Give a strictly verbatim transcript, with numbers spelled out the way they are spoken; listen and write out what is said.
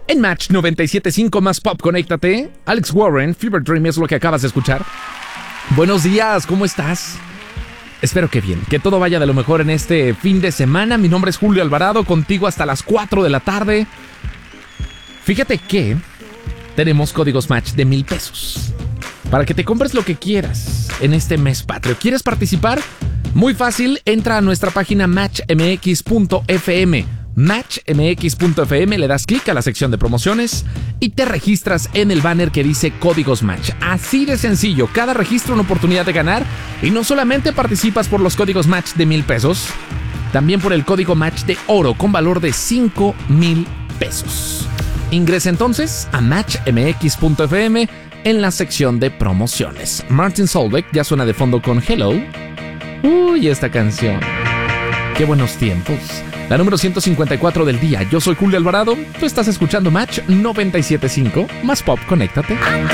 En Match noventa y siete punto cinco más Pop, conéctate. Alex Warren, Fever Dream es lo que acabas de escuchar. Buenos días, ¿cómo estás? Espero que bien, que todo vaya de lo mejor en este fin de semana. Mi nombre es Julio Alvarado, contigo hasta las cuatro de la tarde. Fíjate que tenemos códigos Match de mil pesos para que te compres lo que quieras en este mes patrio. ¿Quieres participar? Muy fácil, entra a nuestra página match m x punto f m. match m x punto f m, le das clic a la sección de promociones y te registras en el banner que dice Códigos Match. Así de sencillo, cada registro una oportunidad de ganar y no solamente participas por los códigos Match de mil pesos, también por el código Match de oro con valor de cinco mil pesos. Ingresa entonces a match m x punto f m en la sección de promociones. Martin Solveig ya suena de fondo con Hello. Uy, esta canción. Qué buenos tiempos. La número ciento cincuenta y cuatro del día. Yo soy Julio Alvarado. Tú estás escuchando Match noventa y siete punto cinco. Más Pop, conéctate.